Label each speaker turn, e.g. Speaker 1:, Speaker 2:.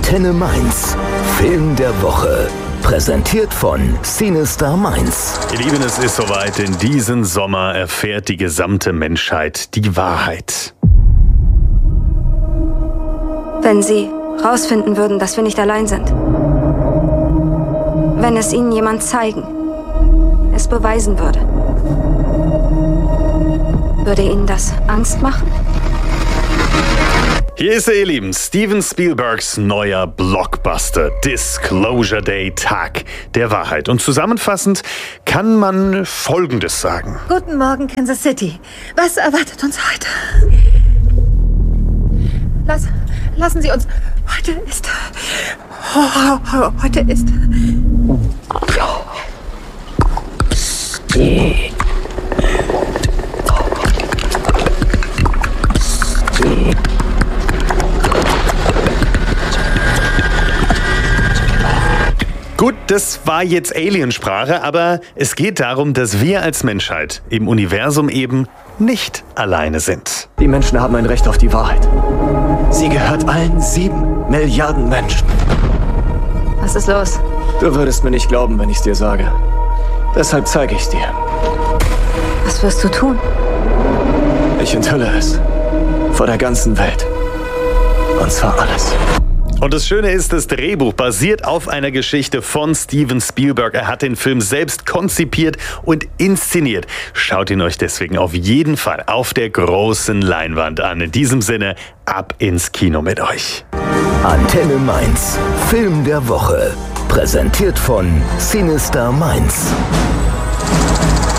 Speaker 1: Antenne Mainz. Film der Woche. Präsentiert von Cinestar Mainz.
Speaker 2: Ihr Lieben, es ist soweit. In diesem Sommer erfährt die gesamte Menschheit die Wahrheit.
Speaker 3: Wenn Sie rausfinden würden, dass wir nicht allein sind. Wenn es Ihnen jemand zeigen, es beweisen würde. Würde Ihnen das Angst machen?
Speaker 2: Hier ist er, ihr Lieben, Steven Spielbergs neuer Blockbuster Disclosure Day, Tag der Wahrheit. Und zusammenfassend kann man Folgendes sagen.
Speaker 4: Guten Morgen, Kansas City. Was erwartet uns heute? Lassen Sie uns... Heute ist...
Speaker 2: Gut, das war jetzt Aliensprache, aber es geht darum, dass wir als Menschheit im Universum eben nicht alleine sind.
Speaker 5: Die Menschen haben ein Recht auf die Wahrheit. Sie gehört allen 7 Milliarden Menschen.
Speaker 3: Was ist los?
Speaker 5: Du würdest mir nicht glauben, wenn ich es dir sage. Deshalb zeige ich es dir.
Speaker 3: Was wirst du tun?
Speaker 5: Ich enthülle es. Vor der ganzen Welt. Und zwar alles.
Speaker 2: Und das Schöne ist, das Drehbuch basiert auf einer Geschichte von Steven Spielberg. Er hat den Film selbst konzipiert und inszeniert. Schaut ihn euch deswegen auf jeden Fall auf der großen Leinwand an. In diesem Sinne, ab ins Kino mit euch.
Speaker 1: Antenne Mainz. Film der Woche. Präsentiert von Cinestar Mainz.